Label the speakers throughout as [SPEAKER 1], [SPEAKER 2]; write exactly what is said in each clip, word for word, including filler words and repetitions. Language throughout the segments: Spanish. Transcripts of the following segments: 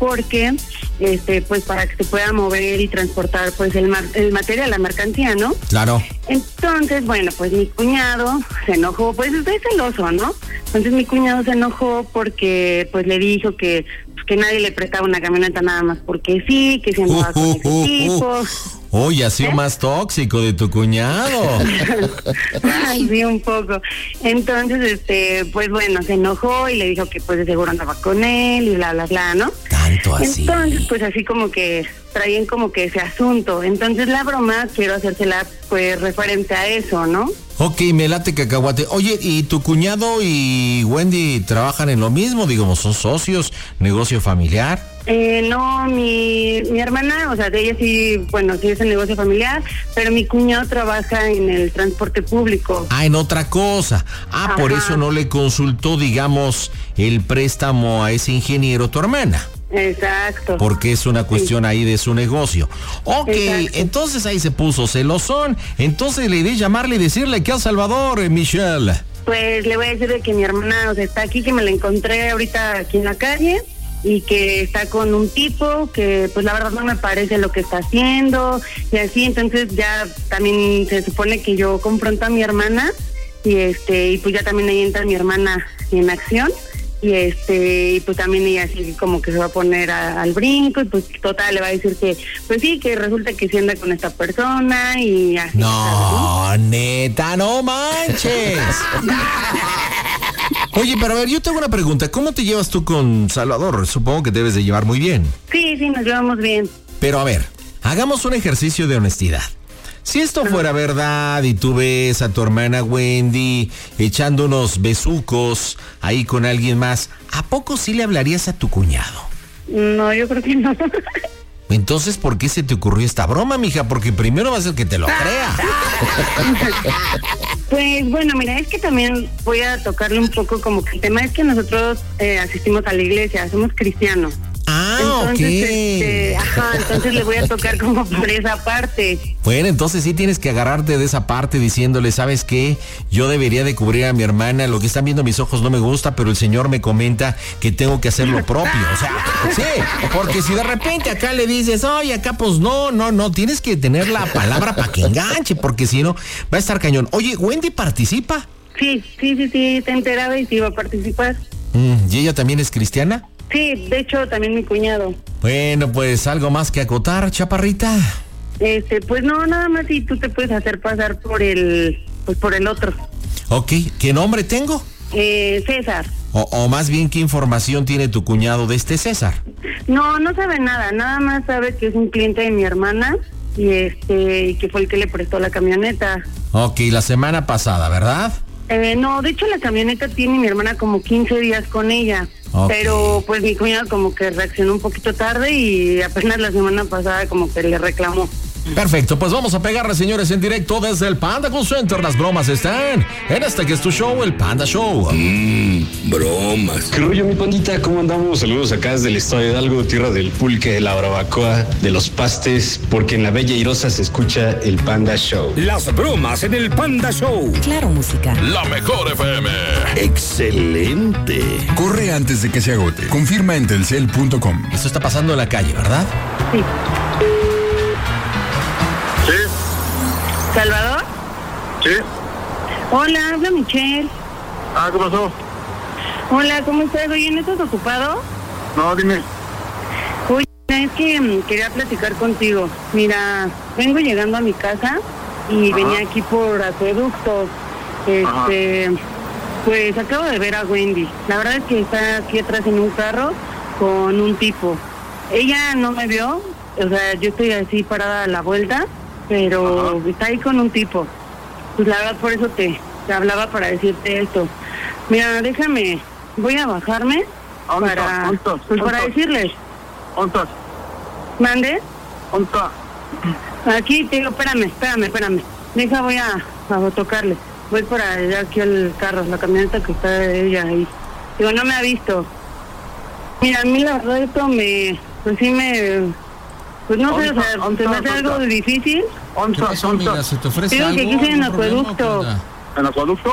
[SPEAKER 1] porque, este, pues para que se pueda mover y transportar pues el, mar, el material, la mercancía, ¿no?
[SPEAKER 2] Claro.
[SPEAKER 1] Entonces, bueno, pues mi cuñado se enojó, pues es celoso, ¿no? Entonces mi cuñado se enojó porque pues le dijo que, pues, que nadie le prestaba una camioneta nada más porque sí, que se andaba uh, con uh, ese uh, tipo. Uh.
[SPEAKER 2] Oye, ha sido ¿Eh? más tóxico de tu cuñado.
[SPEAKER 1] Ay, sí, un poco. Entonces, este, pues bueno, se enojó y le dijo que pues de seguro andaba con él y bla, bla, bla, ¿no?
[SPEAKER 2] Tanto así.
[SPEAKER 1] Entonces, pues así como que traían como que ese asunto. Entonces la broma quiero hacérsela pues referente a eso, ¿no?
[SPEAKER 2] Ok, me late cacahuate. Oye, ¿y tu cuñado y Wendy trabajan en lo mismo? Digamos, ¿son socios? ¿Negocio familiar?
[SPEAKER 1] Eh, no, mi, mi hermana, o sea, de ella sí, bueno, sí es el negocio familiar, pero mi cuñado trabaja en el transporte público.
[SPEAKER 2] Ah, en otra cosa. Ah, Ajá. Por eso no le consultó, digamos, el préstamo a ese ingeniero tu hermana.
[SPEAKER 1] Exacto.
[SPEAKER 2] Porque es una cuestión sí. ahí de su negocio. Ok, exacto. Entonces ahí se puso celosón. Entonces le di llamarle y decirle que a Salvador, eh, Michelle.
[SPEAKER 1] Pues le voy a decir de que mi hermana, o sea, está aquí, que me la encontré ahorita aquí en la calle y que está con un tipo que pues la verdad no me parece lo que está haciendo y así. Entonces ya también se supone que yo confronto a mi hermana y este y pues ya también ahí entra mi hermana en acción. Y este, y pues también ella así como que se va a poner a, al brinco y pues total le va a decir que, pues sí, que resulta que se anda con esta persona y así.
[SPEAKER 2] No, ¿sabes? Neta, no manches. Oye, pero a ver, yo tengo una pregunta. ¿Cómo te llevas tú con Salvador? Supongo que debes de llevar muy bien.
[SPEAKER 1] Sí, sí, nos llevamos bien.
[SPEAKER 2] Pero a ver, hagamos un ejercicio de honestidad. Si esto fuera verdad y tú ves a tu hermana Wendy echando unos besucos ahí con alguien más, ¿a poco sí le hablarías a tu cuñado?
[SPEAKER 1] No, yo creo que no.
[SPEAKER 2] Entonces, ¿por qué se te ocurrió esta broma, mija? Porque primero va a ser que te lo crea.
[SPEAKER 1] Pues bueno, mira, es que también voy a tocarle un poco como que el tema es que nosotros eh, asistimos a la iglesia, somos cristianos.
[SPEAKER 2] Ah,
[SPEAKER 1] entonces,
[SPEAKER 2] ok.
[SPEAKER 1] Este, ajá, entonces le voy a tocar como por esa parte.
[SPEAKER 2] Bueno, entonces sí tienes que agarrarte de esa parte diciéndole, ¿sabes qué? Yo debería de cubrir a mi hermana, lo que están viendo mis ojos no me gusta, pero el Señor me comenta que tengo que hacer lo propio. O sea, sí, porque si de repente acá le dices, oye, acá pues no, no, no, tienes que tener la palabra para que enganche, porque si no, va a estar cañón. Oye, ¿Wendy participa?
[SPEAKER 1] Sí, sí, sí, sí, te enteraba y sí iba a participar.
[SPEAKER 2] Mm, ¿y ella también es cristiana?
[SPEAKER 1] Sí, de hecho también mi cuñado.
[SPEAKER 2] Bueno, pues algo más que acotar, chaparrita.
[SPEAKER 1] Este, pues no, nada más si tú te puedes hacer pasar por el, pues por el otro.
[SPEAKER 2] Ok, ¿qué nombre tengo?
[SPEAKER 1] Eh, César.
[SPEAKER 2] O, o más bien, ¿qué información tiene tu cuñado de este César?
[SPEAKER 1] No, no sabe nada, nada más sabe que es un cliente de mi hermana y este, y que fue el que le prestó la camioneta.
[SPEAKER 2] Ok, la semana pasada, ¿verdad?
[SPEAKER 1] Eh, no, de hecho la camioneta tiene mi hermana como quince días con ella. Okay. Pero pues mi cuñado como que reaccionó un poquito tarde y apenas la semana pasada como que le reclamó.
[SPEAKER 2] Perfecto, pues vamos a pegarle, señores, en directo desde el Panda Call Center. Las bromas están en este que es tu show, el Panda Show.
[SPEAKER 3] Mmm, bromas. ¿Qué rollo, mi pandita? ¿Cómo andamos? Saludos acá desde el estado de Hidalgo, tierra del pulque, de la barbacoa, de los pastes, porque en la Bella Irosa se escucha el Panda Show.
[SPEAKER 4] Las bromas en el Panda Show.
[SPEAKER 5] Claro, música.
[SPEAKER 6] La mejor F M.
[SPEAKER 4] Excelente.
[SPEAKER 7] Corre antes de que se agote. Confirma en telcel punto com.
[SPEAKER 2] Esto está pasando en la calle, ¿verdad?
[SPEAKER 1] Sí.
[SPEAKER 8] Sí.
[SPEAKER 1] ¿Salvador?
[SPEAKER 8] Sí.
[SPEAKER 1] Hola, habla Michelle.
[SPEAKER 8] Ah, ¿qué pasó?
[SPEAKER 1] Hola, ¿cómo estás? Oye, ¿no estás ocupado?
[SPEAKER 8] No, dime.
[SPEAKER 1] Oye, es que um, quería platicar contigo. Mira, vengo llegando a mi casa y Ajá. venía aquí por Acueductos. Este, Ajá. pues acabo de ver a Wendy. La verdad es que está aquí atrás en un carro con un tipo. Ella no me vio, o sea, yo estoy así parada a la vuelta, pero Ajá. está ahí con un tipo. Pues la verdad por eso te, te hablaba para decirte esto. Mira, déjame, voy a bajarme
[SPEAKER 8] ¿Dónde
[SPEAKER 1] para,
[SPEAKER 8] ¿Dónde
[SPEAKER 1] pues
[SPEAKER 8] ¿Dónde
[SPEAKER 1] para decirles.
[SPEAKER 8] ¿Dónde
[SPEAKER 1] ¿Mande?
[SPEAKER 8] ¿Dónde
[SPEAKER 1] Aquí, te digo, espérame, espérame, espérame. Deja, voy a, a tocarle. Voy para allá aquí al carro, la camioneta que está ella ahí. Digo, no me ha visto. Mira, a mí la verdad esto me, pues sí me, pues no sé, o sea, se me hace algo difícil.
[SPEAKER 8] ¿Onza? ¿Onza?
[SPEAKER 2] ¿Se te ofrece
[SPEAKER 1] Digo
[SPEAKER 2] algo?
[SPEAKER 1] que aquí estoy en Acueducto.
[SPEAKER 8] ¿En Acueducto?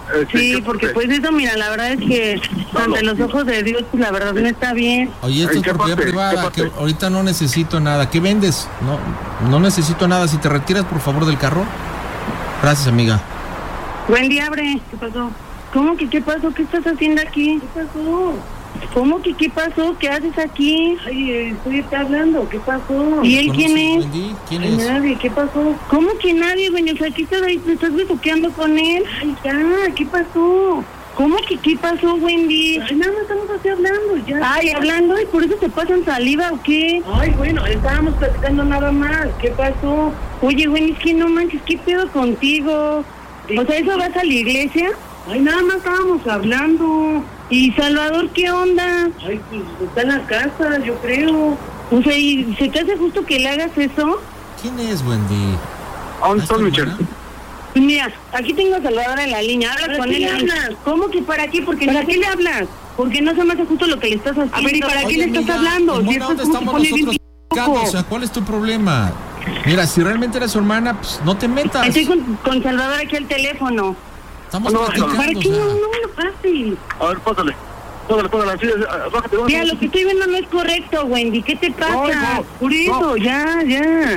[SPEAKER 8] Este,
[SPEAKER 1] Sí,
[SPEAKER 8] ¿qué
[SPEAKER 1] porque
[SPEAKER 8] parte?
[SPEAKER 1] pues eso, mira, la verdad es que ante los ojos de Dios, pues la verdad no está bien.
[SPEAKER 2] Oye, esto
[SPEAKER 8] ¿En
[SPEAKER 2] es
[SPEAKER 8] qué
[SPEAKER 2] propiedad
[SPEAKER 8] parte?
[SPEAKER 2] privada,
[SPEAKER 8] ¿Qué
[SPEAKER 2] que
[SPEAKER 8] parte?
[SPEAKER 2] ahorita no necesito nada. ¿Qué vendes? No, no necesito nada. Si te retiras, por favor, del carro. Gracias, amiga.
[SPEAKER 1] Wendy, abre. ¿Qué pasó? ¿Cómo que qué pasó? ¿Qué estás haciendo aquí? ¿Qué pasó? ¿Cómo que qué pasó? ¿Qué haces aquí? Ay, estoy hablando. ¿Qué pasó? ¿Y él quién
[SPEAKER 2] ¿Conoces,
[SPEAKER 1] es?
[SPEAKER 2] Wendy? ¿Quién
[SPEAKER 1] Ay,
[SPEAKER 2] es?
[SPEAKER 1] nadie. ¿Qué pasó? ¿Cómo que nadie, Wendy? O sea, ¿qué estás ahí? ¿Te estás besuqueando con él? Ay, ya. ¿Qué pasó? ¿Cómo que qué pasó, Wendy? Ay, nada más estamos así hablando, ya. Ay, hablando, ¿y por eso te pasan saliva o qué? Ay, bueno, estábamos platicando nada más. ¿Qué pasó? Oye, Wendy, es que no manches, ¿qué pedo contigo? O sea, ¿eso vas a la iglesia? Ay, nada más estábamos hablando. ¿Y Salvador qué onda? Ay, pues está en la casa, yo creo. O sea, ¿y se te hace justo que le hagas eso?
[SPEAKER 2] ¿Quién es, Wendy?
[SPEAKER 8] ¿A dónde
[SPEAKER 2] ¿Es tu
[SPEAKER 8] estás, Michelle?
[SPEAKER 2] hermana?
[SPEAKER 1] Pues mira, aquí tengo a Salvador en la línea. Habla con él. ¿Para qué le hablas? ¿Cómo que para qué? Porque ¿Para qué le hablas? Porque no se me hace justo lo que le estás haciendo. A ver, ¿y para qué
[SPEAKER 2] Oye,
[SPEAKER 1] le estás
[SPEAKER 2] amiga,
[SPEAKER 1] hablando?
[SPEAKER 2] en
[SPEAKER 1] Si
[SPEAKER 2] buena
[SPEAKER 1] esto
[SPEAKER 2] onda
[SPEAKER 1] es como se
[SPEAKER 2] estamos
[SPEAKER 1] pone bien
[SPEAKER 2] nosotros platicando,
[SPEAKER 1] loco.
[SPEAKER 2] o sea, ¿cuál es tu problema? Mira, si realmente eres su hermana, pues no te metas.
[SPEAKER 1] Estoy con, con Salvador aquí al teléfono.
[SPEAKER 2] Estamos
[SPEAKER 8] No,
[SPEAKER 2] platicando,
[SPEAKER 1] ¿Para
[SPEAKER 2] o
[SPEAKER 1] qué
[SPEAKER 2] sea.
[SPEAKER 1] no, no me lo pases?
[SPEAKER 8] A ver, pásale. Pásale, pásale, así, eh, bájate, bájate.
[SPEAKER 1] Mira, lo que estoy viendo no es correcto, Wendy. ¿Qué te pasa?
[SPEAKER 8] No, no,
[SPEAKER 1] Por eso,
[SPEAKER 8] no.
[SPEAKER 1] ya, ya.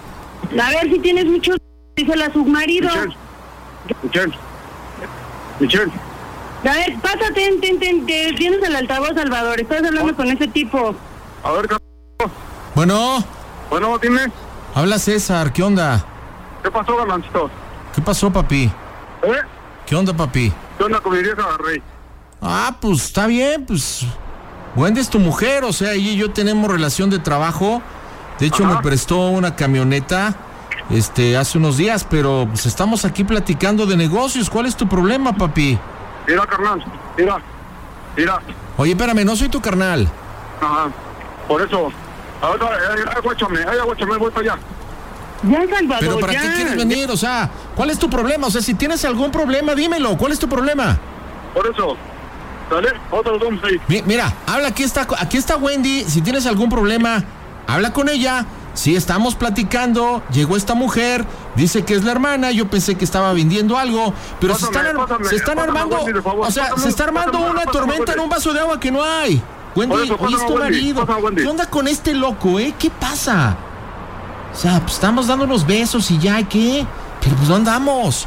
[SPEAKER 1] A ver si tienes mucho... Dice la submarido.
[SPEAKER 8] Michelle. Michelle. Michelle.
[SPEAKER 1] A ver, pásate, ten, ten, ten, te tienes el altavoz, Salvador. Estás hablando con ese tipo.
[SPEAKER 8] A ver, cabrón.
[SPEAKER 2] Bueno,
[SPEAKER 8] Bueno, dime.
[SPEAKER 2] habla César, ¿qué onda?
[SPEAKER 8] ¿Qué pasó, Galancito?
[SPEAKER 2] ¿Qué pasó, papi?
[SPEAKER 8] ¿Eh?
[SPEAKER 2] ¿Qué onda, papi?
[SPEAKER 8] ¿Qué onda con mi vieja, Rey?
[SPEAKER 2] Ah, pues está bien, pues Wendy es tu mujer, o sea, ella y yo tenemos relación de trabajo. De hecho,
[SPEAKER 8] Ajá.
[SPEAKER 2] me prestó una camioneta este, hace unos días, pero pues estamos aquí platicando de negocios. ¿Cuál es tu problema, papi?
[SPEAKER 8] Mira, carnal. Mira. Mira.
[SPEAKER 2] Oye, espérame, no soy tu carnal.
[SPEAKER 8] Ajá. Por eso. Ahora, eh, eh, aguáchame, eh, aguáchame, voy para allá.
[SPEAKER 1] Ya, Salvador,
[SPEAKER 2] Pero ¿para
[SPEAKER 1] ya.
[SPEAKER 2] qué quieres venir? O sea, ¿cuál es tu problema? O sea, si tienes algún problema, dímelo. ¿Cuál es tu problema?
[SPEAKER 8] Por eso. ¿Sale? Otros dos ahí.
[SPEAKER 2] Mi- Mira, habla, aquí está, aquí está Wendy. Si tienes algún problema, habla con ella. Sí, estamos platicando. Llegó esta mujer, dice que es la hermana. Yo pensé que estaba vendiendo algo, pero se
[SPEAKER 8] Pásame,
[SPEAKER 2] están, ar-
[SPEAKER 8] pásame,
[SPEAKER 2] se están
[SPEAKER 8] pásame,
[SPEAKER 2] armando.
[SPEAKER 8] Wendy, por favor.
[SPEAKER 2] O sea,
[SPEAKER 8] Pásame,
[SPEAKER 2] se está armando
[SPEAKER 8] pásame,
[SPEAKER 2] una
[SPEAKER 8] pásame,
[SPEAKER 2] tormenta en
[SPEAKER 8] Wendy.
[SPEAKER 2] un vaso de agua que no hay. Wendy,
[SPEAKER 8] Por eso,
[SPEAKER 2] oye, es
[SPEAKER 8] pásame,
[SPEAKER 2] tu
[SPEAKER 8] Wendy,
[SPEAKER 2] marido.
[SPEAKER 8] pásame, Wendy.
[SPEAKER 2] ¿Qué onda con este loco, eh? ¿Qué pasa? O sea, pues estamos dando unos besos y ya, ¿qué? Pero pues no andamos.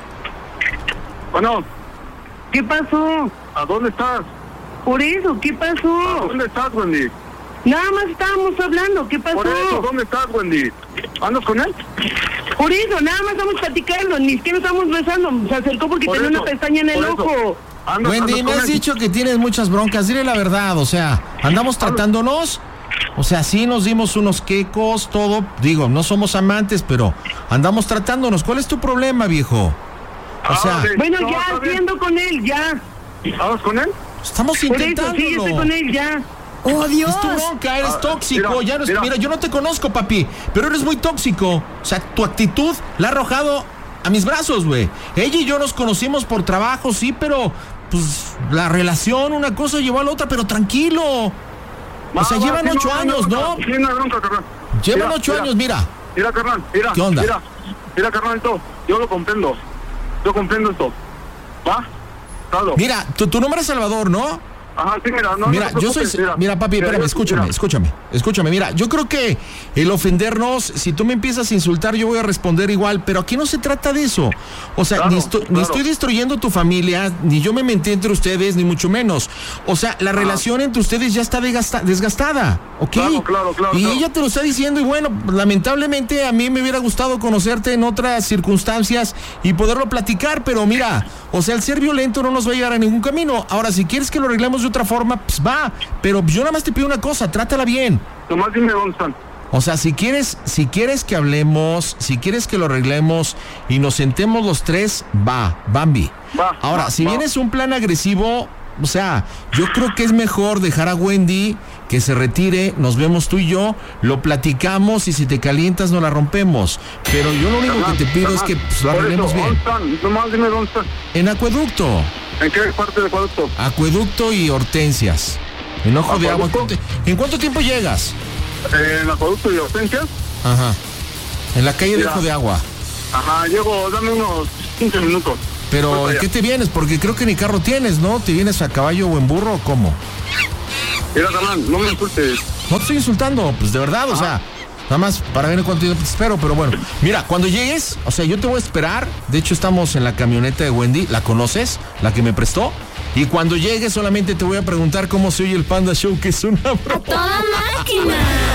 [SPEAKER 8] Bueno,
[SPEAKER 1] ¿Qué pasó?
[SPEAKER 8] ¿a dónde estás?
[SPEAKER 1] Por eso, ¿qué
[SPEAKER 8] ¿A
[SPEAKER 1] pasó?
[SPEAKER 8] dónde estás, Wendy?
[SPEAKER 1] Nada más estábamos hablando, ¿qué pasó?
[SPEAKER 8] Por eso, ¿dónde estás, Wendy? ¿Andas con él?
[SPEAKER 1] Por eso, nada más estamos platicando, ni siquiera estamos besando. Se acercó porque
[SPEAKER 8] Por
[SPEAKER 1] tenía
[SPEAKER 8] eso,
[SPEAKER 1] una pestaña en el
[SPEAKER 8] por eso.
[SPEAKER 1] ojo.
[SPEAKER 8] ¿Andas,
[SPEAKER 2] Wendy,
[SPEAKER 8] andas
[SPEAKER 2] me
[SPEAKER 8] con
[SPEAKER 2] has
[SPEAKER 8] él?
[SPEAKER 2] dicho que tienes muchas broncas. Dile la verdad, o sea, andamos tratándonos. O sea, sí nos dimos unos quecos, todo. Digo, no somos amantes, pero andamos tratándonos. ¿Cuál es tu problema, viejo? O
[SPEAKER 8] Ah,
[SPEAKER 2] sea,
[SPEAKER 8] ok.
[SPEAKER 1] Bueno,
[SPEAKER 8] No,
[SPEAKER 1] ya,
[SPEAKER 8] está bien.
[SPEAKER 1] siendo con él, ya.
[SPEAKER 8] ¿Andas con él?
[SPEAKER 2] estamos
[SPEAKER 1] Por eso,
[SPEAKER 2] intentándolo.
[SPEAKER 1] sí, yo estoy con él, ya.
[SPEAKER 5] ¡Oh, Dios!
[SPEAKER 2] Es tu bronca, eres
[SPEAKER 8] Ah,
[SPEAKER 2] tóxico.
[SPEAKER 8] mira,
[SPEAKER 2] ya no es-
[SPEAKER 8] mira.
[SPEAKER 2] mira, yo no te conozco, papi, pero eres muy tóxico. O sea, tu actitud la ha arrojado a mis brazos, güey. Ella y yo nos conocimos por trabajo, sí, pero pues la relación, una cosa llevó a la otra, pero tranquilo. O
[SPEAKER 8] Va,
[SPEAKER 2] sea,
[SPEAKER 8] va,
[SPEAKER 2] llevan
[SPEAKER 8] sí,
[SPEAKER 2] ocho
[SPEAKER 8] no,
[SPEAKER 2] años,
[SPEAKER 8] no,
[SPEAKER 2] ¿no?
[SPEAKER 8] Sí, no hay bronca, carnal.
[SPEAKER 2] Llevan
[SPEAKER 8] Mira,
[SPEAKER 2] ocho
[SPEAKER 8] mira.
[SPEAKER 2] años, mira.
[SPEAKER 8] Mira, carnal, mira.
[SPEAKER 2] ¿Qué onda?
[SPEAKER 8] Mira, mira, carnalito, yo lo comprendo. Yo comprendo esto. ¿Va? Claro.
[SPEAKER 2] Mira, tu, tu nombre es Salvador, ¿no?
[SPEAKER 8] Ajá, sí, mira, no,
[SPEAKER 2] Mira,
[SPEAKER 8] no te
[SPEAKER 2] yo soy...
[SPEAKER 8] preocupes,
[SPEAKER 2] Mira, papi, espérame,
[SPEAKER 8] yo-
[SPEAKER 2] escúchame,
[SPEAKER 8] mira.
[SPEAKER 2] escúchame, escúchame. Mira, yo creo que el ofendernos, si tú me empiezas a insultar, yo voy a responder igual, pero aquí no se trata de eso. O sea,
[SPEAKER 8] Claro,
[SPEAKER 2] ni, estoy, ni
[SPEAKER 8] claro.
[SPEAKER 2] estoy destruyendo tu familia, ni yo me metí entre ustedes, ni mucho menos. O sea, la relación entre ustedes ya está desgasta- desgastada, ¿ok?
[SPEAKER 8] Claro, claro, claro,
[SPEAKER 2] Y
[SPEAKER 8] claro.
[SPEAKER 2] ella te lo está diciendo y bueno, lamentablemente a mí me hubiera gustado conocerte en otras circunstancias y poderlo platicar, pero mira, o sea, el ser violento no nos va a llegar a ningún camino. Ahora, si quieres que lo arreglemos de otra forma, pues va, pero yo nada más te pido una cosa, trátala bien.
[SPEAKER 8] Nomás dime dónde están.
[SPEAKER 2] O sea, si quieres, si quieres que hablemos, si quieres que lo arreglemos y nos sentemos los tres, va, Bambi.
[SPEAKER 8] Va,
[SPEAKER 2] Ahora,
[SPEAKER 8] va,
[SPEAKER 2] si
[SPEAKER 8] va.
[SPEAKER 2] vienes un plan agresivo, o sea, yo creo que es mejor dejar a Wendy que se retire, nos vemos tú y yo, lo platicamos y si te calientas no la rompemos. Pero yo lo único
[SPEAKER 8] Carnal,
[SPEAKER 2] que te pido es
[SPEAKER 8] carnal,
[SPEAKER 2] que pues, lo
[SPEAKER 8] por
[SPEAKER 2] arreglemos
[SPEAKER 8] eso,
[SPEAKER 2] bien.
[SPEAKER 8] ¿dónde están? Nomás dime dónde están.
[SPEAKER 2] En Acueducto,
[SPEAKER 8] ¿En qué parte de Acueducto?
[SPEAKER 2] Acueducto y Hortensias. En Ojo de Agua.
[SPEAKER 8] ¿Acueducto?
[SPEAKER 2] ¿En cuánto tiempo llegas?
[SPEAKER 8] En Acueducto y Hortensias.
[SPEAKER 2] Ajá. En la calle de
[SPEAKER 8] Mira.
[SPEAKER 2] Ojo de Agua.
[SPEAKER 8] Ajá, llego, dame unos quince minutos.
[SPEAKER 2] Pero, ¿en qué te vienes? Porque creo que ni carro tienes, ¿no? ¿Te vienes a caballo o en burro o cómo?
[SPEAKER 8] Mira, carnal, no me insultes.
[SPEAKER 2] No te estoy insultando, pues de verdad, o sea, nada más para ver en cuánto tiempo te espero, pero bueno. Mira, cuando llegues, o sea, yo te voy a esperar. De hecho, estamos en la camioneta de Wendy, ¿la conoces? La que me prestó. Y cuando llegues solamente te voy a preguntar cómo se oye el Panda Show, que es una broma.
[SPEAKER 5] ¡Toda máquina!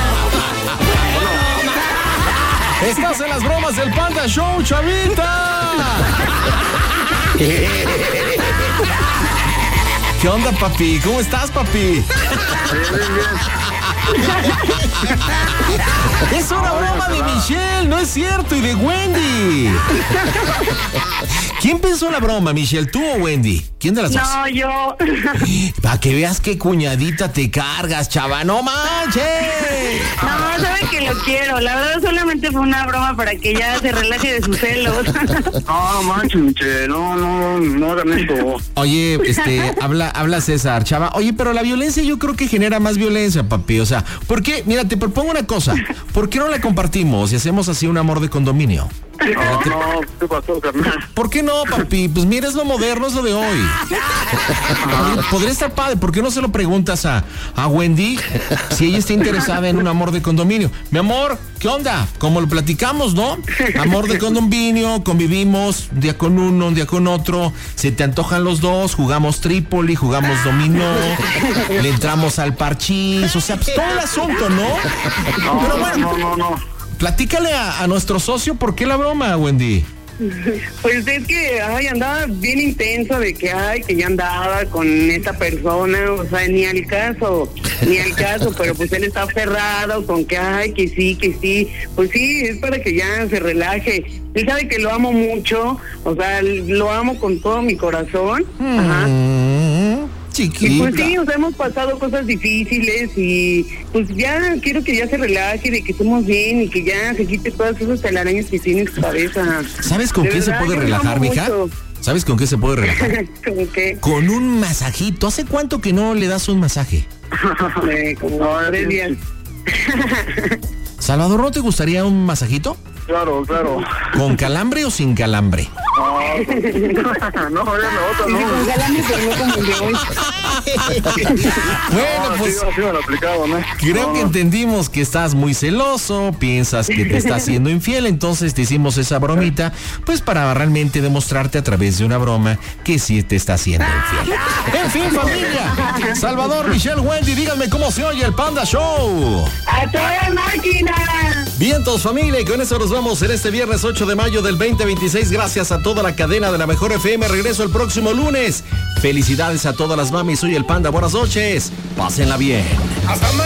[SPEAKER 2] Estás en las bromas del Panda Show, chavita. ¿Qué onda, papi? ¿Cómo estás, papi? Es una broma de Michelle, no es cierto, y de Wendy. ¿Quién pensó la broma, Michelle, tú o Wendy? ¿Quién de las dos?
[SPEAKER 1] No, yo.
[SPEAKER 2] Para que veas qué cuñadita te cargas, chava, no manches.
[SPEAKER 1] No, sabe que lo quiero. La verdad solamente fue una broma para que ya se relaje de sus celos.
[SPEAKER 8] No, manches, Michelle, no, no, no hagan esto.
[SPEAKER 2] Oye, este, habla, habla César, chava. Oye, pero la violencia yo creo que genera más violencia, papi. O sea, ¿por qué? Mira, te propongo una cosa. ¿Por qué no la compartimos y hacemos así un amor de condominio?
[SPEAKER 8] No, no, ¿qué pasó, carnal?
[SPEAKER 2] ¿Por qué no, papi? Pues mira, es lo moderno, es lo de hoy. Podría, podría estar padre. ¿Por qué no se lo preguntas a, a Wendy si ella está interesada en un amor de condominio? Mi amor, ¿qué onda? Como lo platicamos, ¿no? Amor de condominio, convivimos un día con uno, un día con otro. Se te antojan los dos, jugamos Trípoli, jugamos dominó, le entramos al parchís. O sea, pues todo el asunto, ¿no?
[SPEAKER 8] No,
[SPEAKER 2] Pero bueno,
[SPEAKER 8] no, no, no.
[SPEAKER 2] Platícale a, a nuestro socio por qué la broma, Wendy.
[SPEAKER 1] Pues es que, ay, andaba bien intenso de que, ay, que ya andaba con esta persona, o sea, ni al caso, ni al caso, pero pues él está aferrado con que, ay, que sí, que sí, pues sí, es para que ya se relaje. Él sabe que lo amo mucho, o sea, lo amo con todo mi corazón, ajá.
[SPEAKER 2] Chiquita.
[SPEAKER 1] Y pues sí, o sea, hemos pasado cosas difíciles y pues ya quiero que ya se relaje, de que estemos bien y que ya se quite todas esas telarañas que tiene en su cabeza.
[SPEAKER 2] ¿Sabes con
[SPEAKER 1] De
[SPEAKER 2] qué
[SPEAKER 1] verdad,
[SPEAKER 2] se puede
[SPEAKER 1] yo lo
[SPEAKER 2] relajar,
[SPEAKER 1] amo
[SPEAKER 2] mija?
[SPEAKER 1] mucho.
[SPEAKER 2] ¿Sabes con qué se puede relajar?
[SPEAKER 1] ¿Cómo qué?
[SPEAKER 2] Con un masajito. ¿Hace cuánto que no le das un masaje?
[SPEAKER 1] Eh, como
[SPEAKER 8] No,
[SPEAKER 1] tres
[SPEAKER 8] sí,
[SPEAKER 1] días.
[SPEAKER 2] Salvador, ¿no te gustaría un masajito?
[SPEAKER 8] Claro, claro.
[SPEAKER 2] ¿Con calambre o sin calambre?
[SPEAKER 8] No, no, ya la otra,
[SPEAKER 1] Y
[SPEAKER 8] no.
[SPEAKER 1] con calambre, pero no como el de hoy.
[SPEAKER 2] Bueno,
[SPEAKER 8] No,
[SPEAKER 2] pues
[SPEAKER 8] sí, sí me lo aplicado, ¿no?
[SPEAKER 2] creo
[SPEAKER 8] No,
[SPEAKER 2] que
[SPEAKER 8] no.
[SPEAKER 2] entendimos que estás muy celoso, piensas que te está haciendo infiel, entonces te hicimos esa bromita, pues para realmente demostrarte a través de una broma que sí te está haciendo infiel. En fin, familia, Salvador, Michelle, Wendy, díganme cómo se oye el Panda Show.
[SPEAKER 1] ¡A toda máquina!
[SPEAKER 2] Vientos, familia, y con eso nos vamos en este viernes ocho de mayo del veinte veintiséis. Gracias a toda la cadena de la Mejor F M. Regreso el próximo lunes. Felicidades a todas las mamis. Soy el Panda. Buenas noches. Pásenla bien.
[SPEAKER 4] Hasta